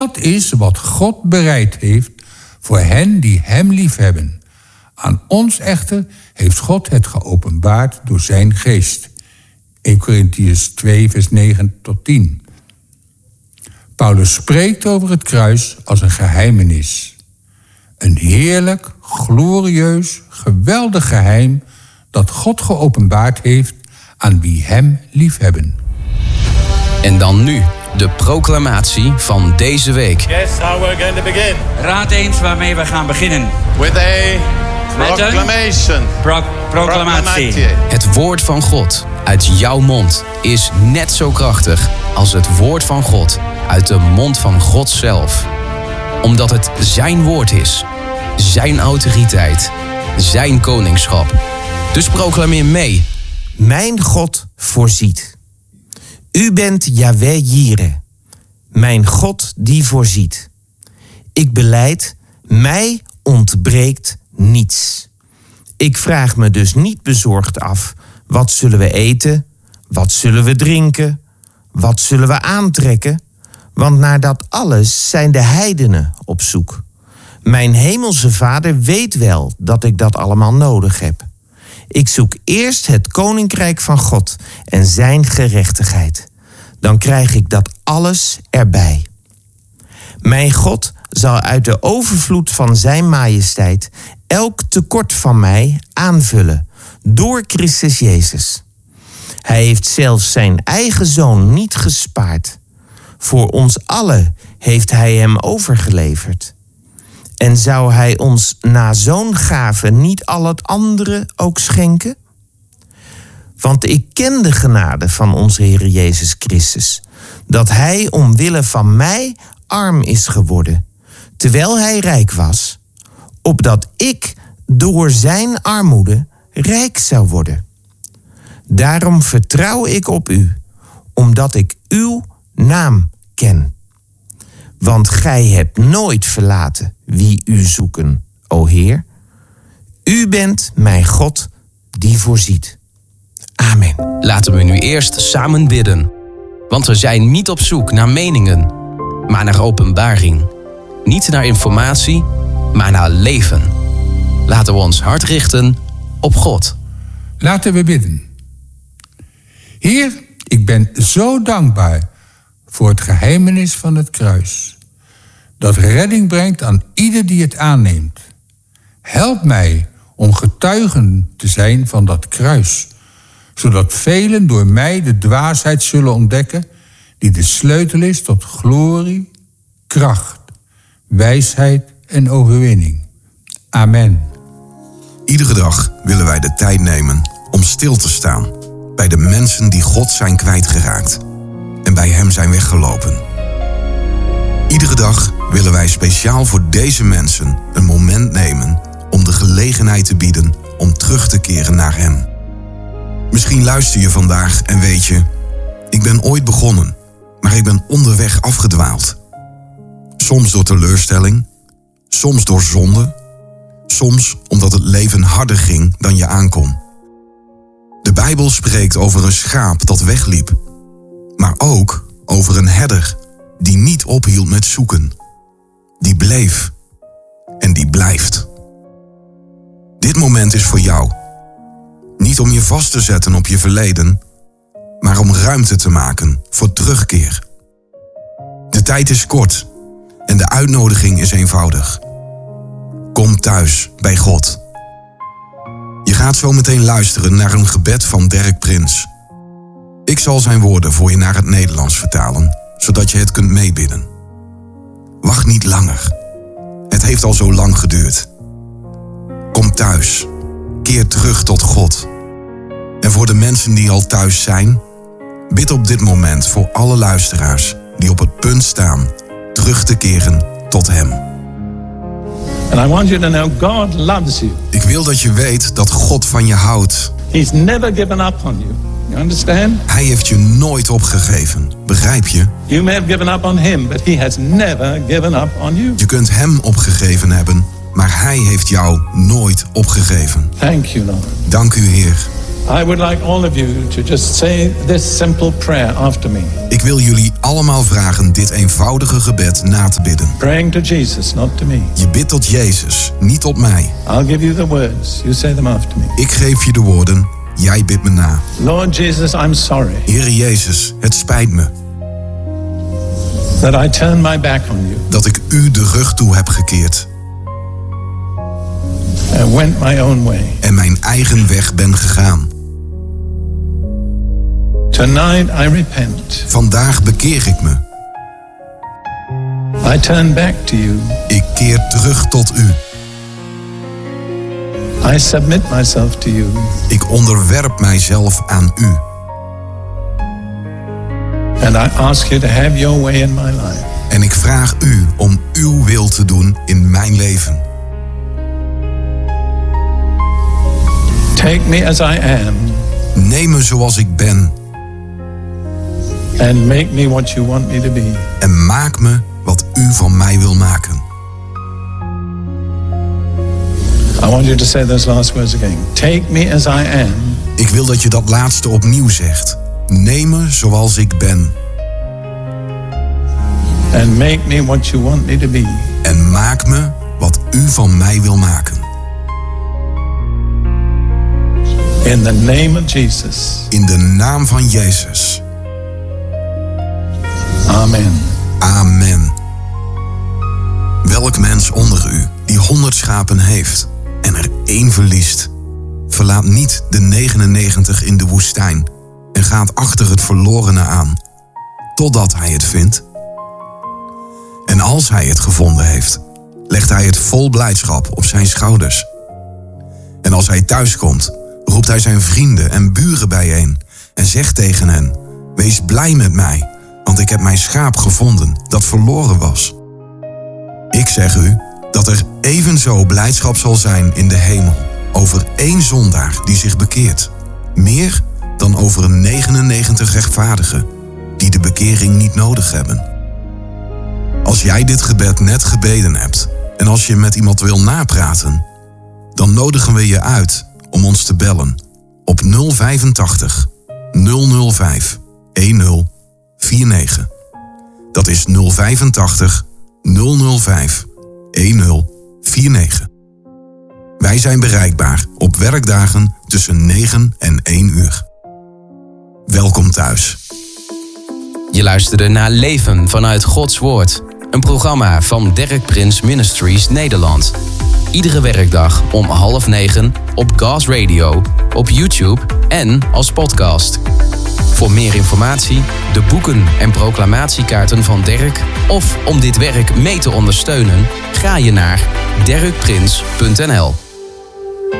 Dat is wat God bereid heeft voor hen die hem liefhebben. Aan ons echter heeft God het geopenbaard door zijn geest. 1 Korintiërs 2 vers 9 tot 10. Paulus spreekt over het kruis als een geheimenis. Een heerlijk, glorieus, geweldig geheim dat God geopenbaard heeft aan wie hem liefhebben. En dan nu de proclamatie van deze week. Guess how we're going to begin. Raad eens waarmee we gaan beginnen. With a proclamation. Proclamatie. Het woord van God uit jouw mond is net zo krachtig als het woord van God uit de mond van God zelf. Omdat het zijn woord is, zijn autoriteit, zijn koningschap. Dus proclameer mee. Mijn God voorziet. U bent Yahweh Jireh, mijn God die voorziet. Ik belijd, mij ontbreekt niets. Ik vraag me dus niet bezorgd af, wat zullen we eten? Wat zullen we drinken? Wat zullen we aantrekken? Want naar dat alles zijn de heidenen op zoek. Mijn hemelse Vader weet wel dat ik dat allemaal nodig heb. Ik zoek eerst het koninkrijk van God en zijn gerechtigheid. Dan krijg ik dat alles erbij. Mijn God zal uit de overvloed van zijn majesteit elk tekort van mij aanvullen door Christus Jezus. Hij heeft zelfs zijn eigen zoon niet gespaard. Voor ons allen heeft hij hem overgeleverd. En zou hij ons na zo'n gave niet al het andere ook schenken? Want ik ken de genade van onze Heer Jezus Christus, dat hij omwille van mij arm is geworden, terwijl hij rijk was, opdat ik door zijn armoede rijk zou worden. Daarom vertrouw ik op u, omdat ik uw naam ken. Want gij hebt nooit verlaten wie u zoeken, o Heer. U bent mijn God die voorziet. Amen. Laten we nu eerst samen bidden. Want we zijn niet op zoek naar meningen, maar naar openbaring. Niet naar informatie, maar naar leven. Laten we ons hart richten op God. Laten we bidden. Heer, ik ben zo dankbaar voor het geheimenis van het kruis, dat redding brengt aan ieder die het aanneemt. Help mij om getuigen te zijn van dat kruis, zodat velen door mij de dwaasheid zullen ontdekken die de sleutel is tot glorie, kracht, wijsheid en overwinning. Amen. Iedere dag willen wij de tijd nemen om stil te staan bij de mensen die God zijn kwijtgeraakt en bij hem zijn weggelopen. Iedere dag willen wij speciaal voor deze mensen een moment nemen om de gelegenheid te bieden om terug te keren naar hem. Misschien luister je vandaag en weet je, ik ben ooit begonnen, maar ik ben onderweg afgedwaald. Soms door teleurstelling, soms door zonde, soms omdat het leven harder ging dan je aankon. De Bijbel spreekt over een schaap dat wegliep, maar ook over een herder die niet ophield met zoeken. Die bleef en die blijft. Dit moment is voor jou. Niet om je vast te zetten op je verleden, maar om ruimte te maken voor terugkeer. De tijd is kort en de uitnodiging is eenvoudig. Kom thuis bij God. Je gaat zo meteen luisteren naar een gebed van Derek Prins. Ik zal zijn woorden voor je naar het Nederlands vertalen, zodat je het kunt meebidden. Wacht niet langer. Het heeft al zo lang geduurd. Kom thuis. Keer terug tot God. En voor de mensen die al thuis zijn, bid op dit moment voor alle luisteraars die op het punt staan terug te keren tot hem. And I want you to know God loves you. Ik wil dat je weet dat God van je houdt. He's never given up on you. You understand? Hij heeft je nooit opgegeven. Begrijp je? You may have given up on him, but he has never given up on you. Je kunt hem opgegeven hebben, maar hij heeft jou nooit opgegeven. Thank you, Lord. Dank u, Heer. I would like all of you to just say this simple prayer after me. Ik wil jullie allemaal vragen dit eenvoudige gebed na te bidden. Praying to Jesus, not to me. Je bidt tot Jezus, niet tot mij. I'll give you the words. You say them after me. Ik geef je de woorden, jij bidt me na. Lord Jesus, I'm sorry Heere Jezus, het spijt me that I turned my back on you dat ik u de rug toe heb gekeerd and went my own way. en mijn eigen weg ben gegaan. Tonight I repent. Vandaag bekeer ik me. I turn back to you. Ik keer terug tot u. I submit myself to you. Ik onderwerp mijzelf aan u. And I ask you to have your way in my life. En ik vraag u om uw wil te doen in mijn leven. Take me as I am Neem me zoals ik ben and make me what you want me to be. en maak me wat u van mij wil maken. I want you to say those last words again. Take me as I am Ik wil dat je dat laatste opnieuw zegt. Neem me zoals ik ben and make me what you want me to be. en maak me wat u van mij wil maken. In the name of Jesus. In de naam van Jezus. Amen. Amen. Welk mens onder u die 100 schapen heeft en er 1 verliest, verlaat niet de 99 in de woestijn en gaat achter het verlorene aan, totdat hij het vindt? En als hij het gevonden heeft, legt hij het vol blijdschap op zijn schouders. En als hij thuiskomt, roept hij zijn vrienden en buren bijeen en zegt tegen hen: wees blij met mij, want ik heb mijn schaap gevonden dat verloren was. Ik zeg u dat er evenzo blijdschap zal zijn in de hemel over 1 zondaar die zich bekeert, meer dan over 99 rechtvaardigen die de bekering niet nodig hebben. Als jij dit gebed net gebeden hebt en als je met iemand wil napraten, dan nodigen we je uit om ons te bellen op 085 005 1049. Dat is 085 005 1049. Wij zijn bereikbaar op werkdagen tussen 9 en 1 uur. Welkom thuis. Je luisterde naar Leven vanuit Gods Woord. Een programma van Derek Prins Ministries Nederland. Iedere werkdag om 8:30 op Gas Radio, op YouTube en als podcast. Voor meer informatie, de boeken en proclamatiekaarten van Derek of om dit werk mee te ondersteunen, ga je naar derekprins.nl.